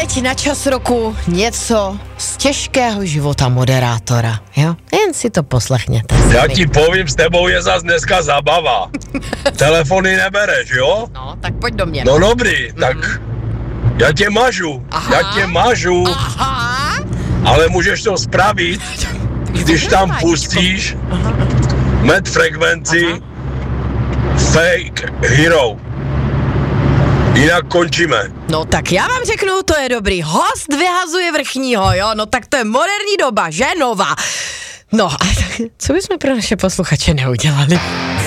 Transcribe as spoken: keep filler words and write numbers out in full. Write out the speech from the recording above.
teď na čas roku něco z těžkého života moderátora, jo? Jen si to poslechněte. Já ti povím, s tebou je zas dneska zabava. Telefony nebereš, jo? No, tak pojď do mě. No dobrý, mm. tak já tě mažu, Aha. já tě mažu, Aha. ale můžeš to spravit, když tam pustíš med frekvenci Fake Hero. Jinak končíme. No tak já vám řeknu, to je dobrý. Host vyhazuje vrchního, jo? No tak to je moderní doba, že? Nová. No a co bychom pro naše posluchače neudělali?